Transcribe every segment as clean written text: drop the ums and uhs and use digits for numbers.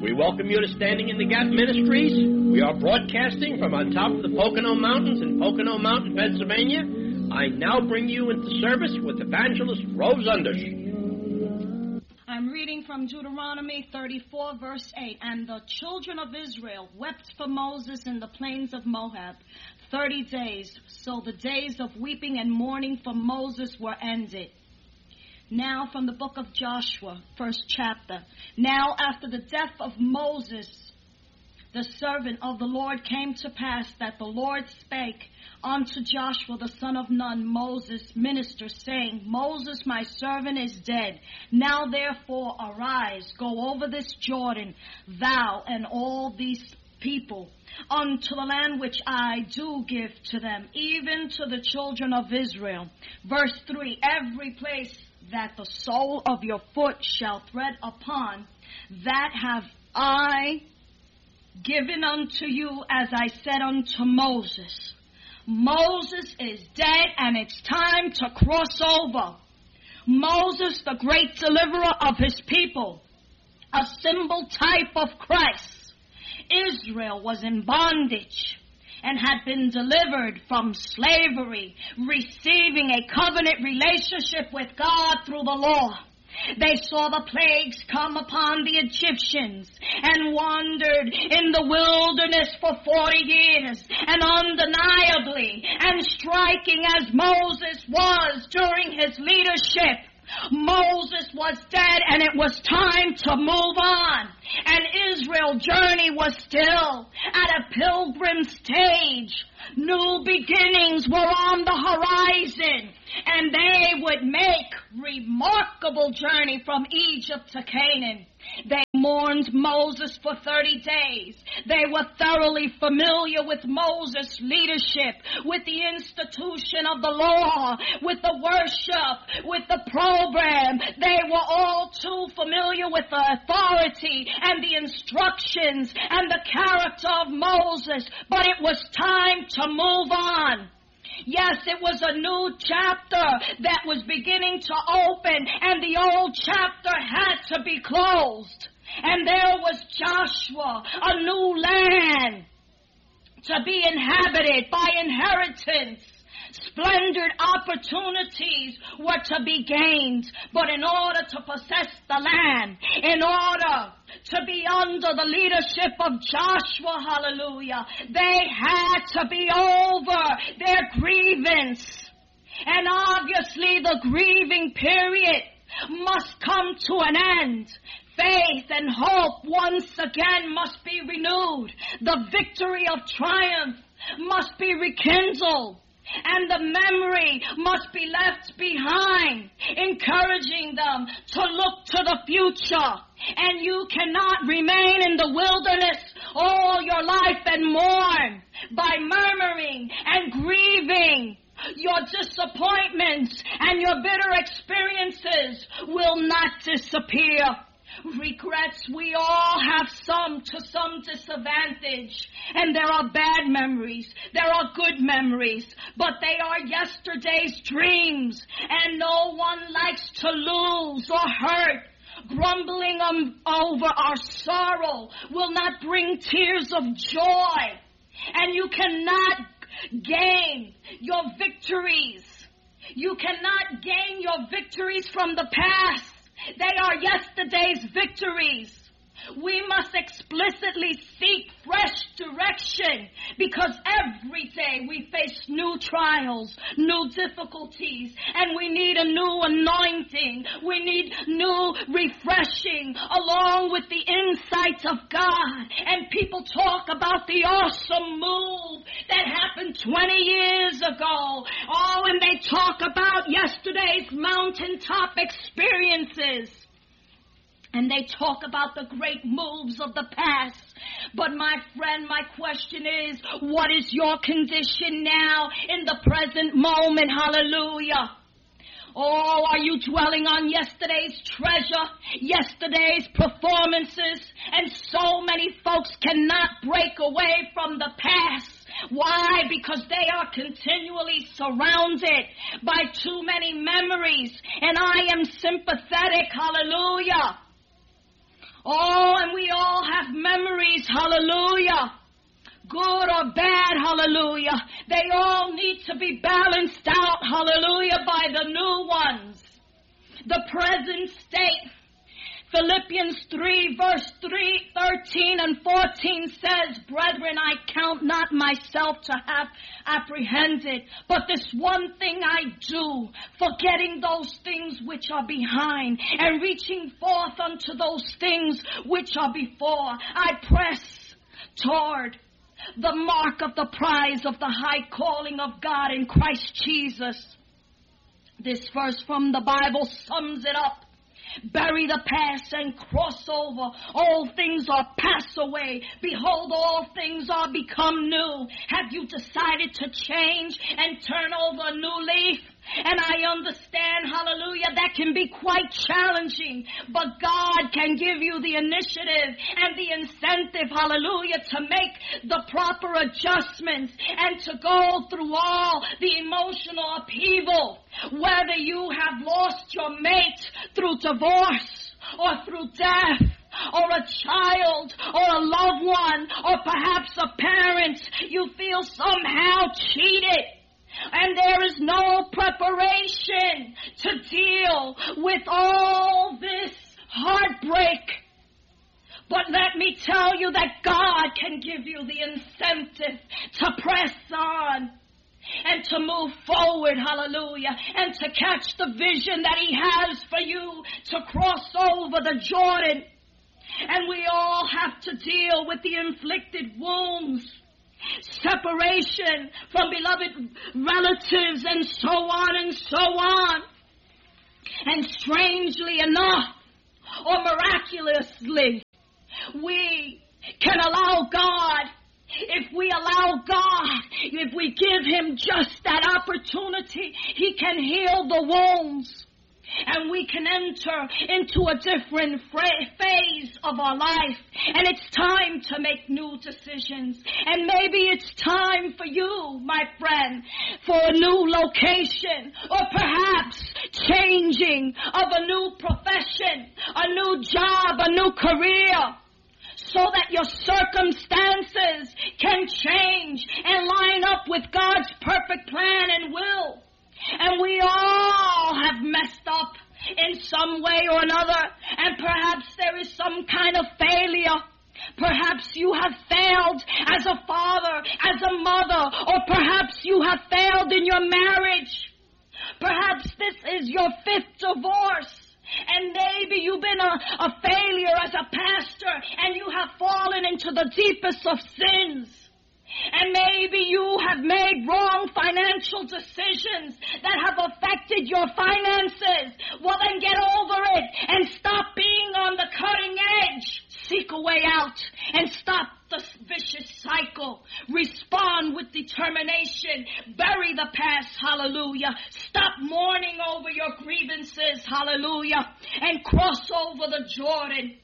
We welcome you to Standing in the Gap Ministries. We are broadcasting from on top of the Pocono Mountains in Pocono Mountain, Pennsylvania. I now bring you into service with Evangelist Rose Undersh. I'm reading from Deuteronomy 34, verse 8. And the children of Israel wept for Moses in the plains of Moab 30 days. So the days of weeping and mourning for Moses were ended. Now from the book of Joshua, first chapter. Now after the death of Moses, the servant of the Lord, came to pass that the Lord spake unto Joshua the son of Nun, Moses' minister, saying, Moses my servant is dead. Now therefore arise, go over this Jordan, thou and all these people, unto the land which I do give to them, even to the children of Israel. Verse 3, every place that the sole of your foot shall tread upon, that have I given unto you, as I said unto Moses. Moses is dead, and it's time to cross over. Moses, the great deliverer of his people, a symbol type of Christ. Israel was in bondage and had been delivered from slavery, receiving a covenant relationship with God through the law. They saw the plagues come upon the Egyptians and wandered in the wilderness for 40 years. And undeniably, and striking as Moses was during his leadership, Moses was dead, and it was time to move on. And Israel's journey was still at a pilgrim stage. New beginnings were on the horizon, and they would make remarkable journey from Egypt to Canaan. They mourned Moses for 30 days. They were thoroughly familiar with Moses' leadership, with the institution of the law, with the worship, with the program. They were all too familiar with the authority and the instructions and the character of Moses. But it was time to move on. Yes, it was a new chapter that was beginning to open, and the old chapter had to be closed. And there was Joshua, a new land to be inhabited by inheritance. Splendid opportunities were to be gained, but in order to possess the land, in order to be under the leadership of Joshua, hallelujah, they had to be over their grievance. And obviously the grieving period must come to an end. Faith and hope once again must be renewed. The victory of triumph must be rekindled. And the memory must be left behind, encouraging them to look to the future. And you cannot remain in the wilderness all your life and mourn by murmuring and grieving. Your disappointments and your bitter experiences will not disappear. Regrets, we all have some to some disadvantage. And there are bad memories. There are good memories. But they are yesterday's dreams. And no one likes to lose or hurt. Grumbling over our sorrow will not bring tears of joy. And you cannot gain your victories. You cannot gain your victories from the past. They are yesterday's victories. We must explicitly seek fresh direction, because every day we face new trials, new difficulties, and we need a new anointing. We need new refreshing along with the insights of God. And people talk about the awesome move that happened 20 years ago. Oh, and they talk about yesterday's mountaintop experiences. And they talk about the great moves of the past. But my friend, my question is, what is your condition now in the present moment? Hallelujah. Oh, are you dwelling on yesterday's treasure, yesterday's performances? And so many folks cannot break away from the past. Why? Because they are continually surrounded by too many memories. And I am sympathetic. Hallelujah. Oh, and we all have memories, hallelujah, good or bad, hallelujah, they all need to be balanced out, hallelujah, by the new ones. The present state. Philippians 3 verse 13 and 14 says, Brethren, I count not myself to have apprehended, but this one thing I do, forgetting those things which are behind, and reaching forth unto those things which are before, I press toward the mark of the prize of the high calling of God in Christ Jesus. This verse from the Bible sums it up. Bury the past and cross over. All things are passed away. Behold, all things are become new. Have you decided to change and turn over a new leaf? And I understand, hallelujah, that can be quite challenging. But God can give you the initiative and the incentive, hallelujah, to make the proper adjustments and to go through all the emotional upheaval. Whether you have lost your mate through divorce or through death, or a child, or a loved one, or perhaps a parent, you feel somehow cheated. And there is no preparation to deal with all this heartbreak. But let me tell you that God can give you the incentive to press on and to move forward, hallelujah, and to catch the vision that He has for you to cross over the Jordan. And we all have to deal with the inflicted wounds, separation from beloved relatives, and so on and so on. And strangely enough, or miraculously, we can allow God, if we allow God, if we give Him just that opportunity, He can heal the wounds. And we can enter into a different phase of our life. And it's time to make new decisions. And maybe it's time for you, my friend, for a new location, or perhaps changing of a new profession, a new job, a new career, so that your circumstances can change and line up with God's perfect plan and will. And we all have messed up in some way or another, and perhaps there is some kind of failure. Perhaps you have failed as a father, as a mother, or perhaps you have failed in your marriage. Perhaps this is your 5th divorce, and maybe you've been a failure as a pastor, and you have fallen into the deepest of sins. And maybe you have made wrong financial decisions that have affected your finances. Well, then get over it and stop being on the cutting edge. Seek a way out and stop the vicious cycle. Respond with determination. Bury the past, hallelujah. Stop mourning over your grievances, hallelujah. And cross over the Jordan.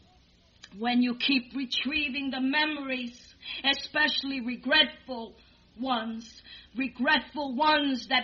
When you keep retrieving the memories, especially regretful ones that